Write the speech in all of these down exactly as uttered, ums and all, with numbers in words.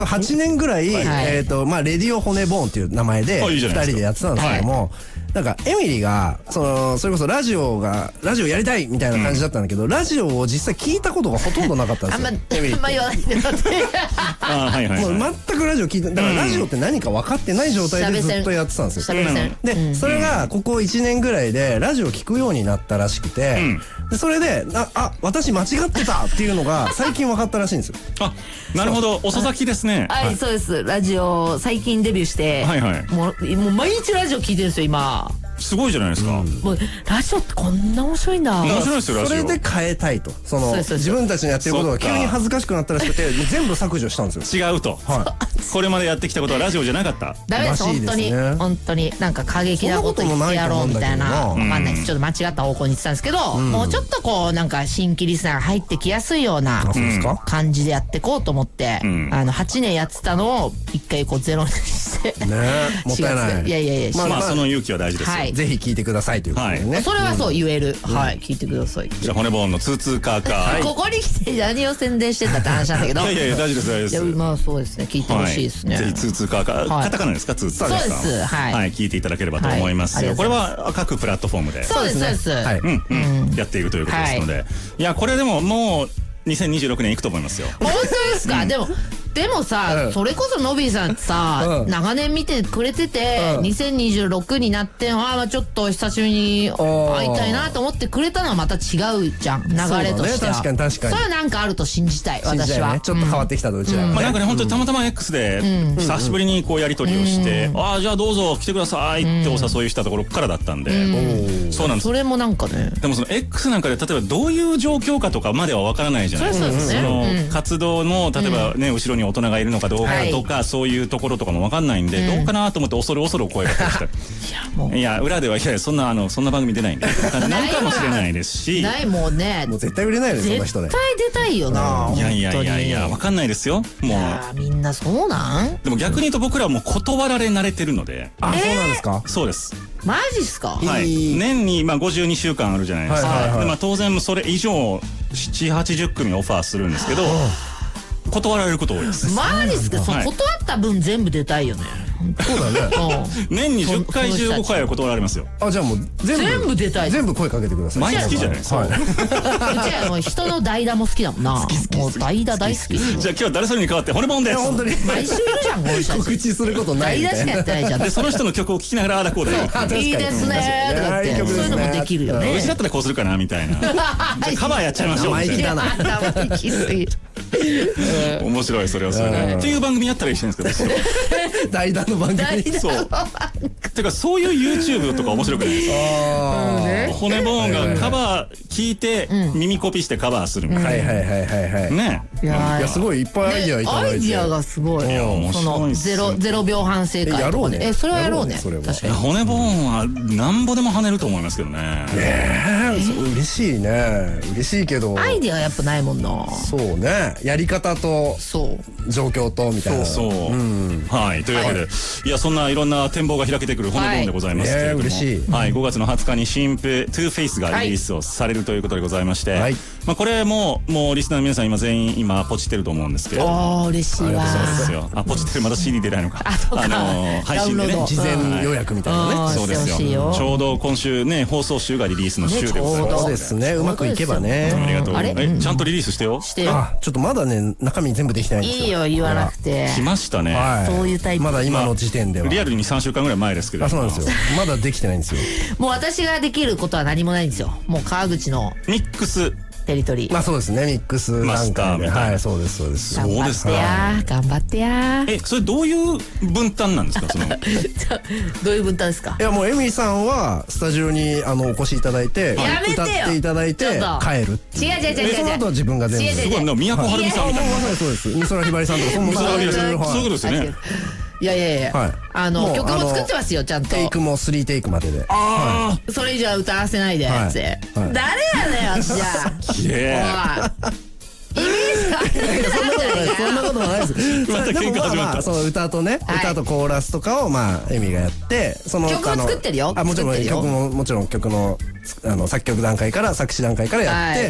はちねんぐらい、えっと、まあ、レディオ骨ボーンっていう名前で、ふたりでやってたんですけども、なんか、エミリーが、その、それこそラジオが、ラジオやりたいみたいな感じだったんだけど、ラジオを実際聞いたことがほとんどなかったんですよ。エミリー。 あんま言わないでください。 あはいはい。 もう全くラジオ聞いて、だからラジオって何か分かってない状態でずっとやってたんですよ。で、それがここいちねんぐらいでラジオ聞くようになったらしくて、でそれで、あ、あ、私間違ってたっていうのが最近分かったらしいんですよ。 あ、なるほど。遅咲きですね。 はい、そうです。ラジオ最近デビューして、 はいはい。 もう、もう毎日ラジオ聞いてるんですよ、今。 すごいじゃないですか。 もうラジオってこんな面白いんだ。 面白いですよラジオ。 それで変えたいと、その自分たちのやってることが急に恥ずかしくなったらしくて全部削除したんですよ。違うと。これまでやってきたことはラジオじゃなかった。 ダメです本当に本当になんか過激なこと言ってやろうみたいな、わかんないです。ちょっと間違った方向に言ってたんですけど、もうちょっとこうなんか新規リスナーが入ってきやすいような感じでやってこうと思って、あのはちねんやってたのを一回こうゼロにして。 ね、もったいない。 いやいやいや。 まあその勇気は大事ですよ。 ぜひ聞いてください。ということでね、 それはそう言える。はい、聞いてください。 じゃあ骨ボーンのツーツーカーカー、 ここに来て何を宣伝してんだって話なんだけど。 いやいやいや大丈夫です大丈夫です。 まあそうですね、聞いてほしいですね。 ぜひツーツーカーカー、カタカナですかツーツーカーカー。 そうです。はい、 聞いていただければと思いますよ。これは各プラットフォームでそうですそうです。 うんうんやっているということですので、いやこれでももうにせんにじゅうろくねんいくと思いますよ。 本当ですか。でもでもさ、それこそのびーさんさ、長年見てくれてて、にせんにじゅうろくになって、ああちょっと久しぶりに会いたいなと思ってくれたのはまた違うじゃん、流れとしては。 確かに確かに。 それはなんかあると信じたい私は。 ちょっと変わってきたとうちら。 まあなんかね本当にたまたま X で久しぶりにこうやり取りをして、ああじゃあどうぞ来てくださいってお誘いしたところからだったんで、そうなんです。 それもなんかね。 でもその X なんかで例えばどういう状況かとかまではわからないじゃないですか。その活動の例えばね後ろに大人がいるのかどうかとかそういうところとかもわかんないんで、どうかなと思って恐る恐る声がけした。いや裏ではいやそんなあのそんな番組出ないんでなるかもしれないですし。 ないもうね。 もう絶対売れないよねそんな人ね。 絶対出たいよな。 いやいやいやいやわかんないですよ。もうみんなそうなん？ でも逆に言うと僕らはもう断られ慣れてるので。 あ、そうなんですか？ そうです。 マジっすか？ はい。年にまあごじゅうにしゅうかんあるじゃないですか。でまあ当然それ以上なな、はちじゅっくみオファーするんですけど。断られること多いです。 マジっすか？その断った分全部出たいよね。 そうだね。 年にじゅっかいじゅうごかいは断られますよ。 あ、じゃあもう全部全部出たい。 全部声かけてください。 毎月じゃないですか。 うちはもう人の代打も好きだもんな。もう代打大好き。 じゃあ今日は誰それに代わって骨ボンです。 本当に毎週いるじゃんこの人。 告知することないみたいな。 代打しかやってないじゃん。 でその人の曲を聴きながらあだこうだよ。 いいですねとかってそういうのもできるよね。 うちだったらこうするかなみたいな。カバーやっちゃいましょう。 生意気だな。 生意気すぎる。 面白いそれはそれでっていう番組やったら一緒なんですけど。 代打の番組。 そう。てかそういう YouTube とか面白くないですか？骨ボーンがカバー聞いて耳コピしてカバーするみたいな。 はいはいはいはいはい。 ね。 いやすごいいっぱいアイディアいただいて。 アイディアがすごい。そのゼロゼロびょう反省会とかね。えそれはやろうね。確かに。 骨ボーンはなんぼでも跳ねると思いますけどね。 ええ嬉しいね。嬉しいけど。 アイディアやっぱないもんな。 そうね。やり方と状況とみたいな。 そう。はいというわけでいやそんないろんな展望が開けてくる骨ボーンでございますけれども、 嬉しい。 はい、ごがつのはつかに新譜トゥーフェイスがリリースをされるということでございまして、まあこれももうリスナーの皆さん今全員今ポチってると思うんですけど、 ああ嬉しいわ。 そうですよ。あポチってるまだ シーディー 出ないのか。あの配信でね事前予約みたいなね。 そうですよ。ちょうど今週ね放送週がリリースの週でございます。 そうですね。うまくいけばね。 ありがとう。えちゃんとリリースしてよ。 してよ。 あちょっとまだね中身全部できてないんですよ。 いいよ言わなくて。 来ましたね。 そういうタイプ。 まだ今の時点では。 リアルににさんしゅうかんぐらい前ですけど。 あそうなんですよ。まだできてないんですよ。 もう私ができることは何もないんですよ。もう川口のミックステリトリー。 まあそうですねミックスマスターみたいな。 はいそうですそうです。 頑張ってや頑張ってや。 えそれどういう分担なんですかその。 どういう分担ですか。 いやもうエミさんはスタジオにあのお越しいただいて歌っていただいて帰る。 違う違う違う違う。 その後は自分が全部。 すごいな宮古はるみさんみたいな。 そうです。美空ひばりさんとかそのそういうことですよね。 いやいやいや、あの曲も作ってますよちゃんと。 テイクもスリーテイクまでで。 ああ、それ以上歌わせないでって。誰やねん私じゃ。 きれい。 イメージがそんなことないです。 また喧嘩始まった。 その歌とね歌とコーラスとかをまあエミがやってその曲を作ってるよ。 あもちろん曲ももちろん曲のあの作曲段階から作詞段階からやって。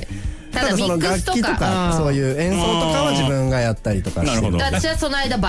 ただその楽器とかそういう演奏とかは自分がやったりとかしてる。 私はその間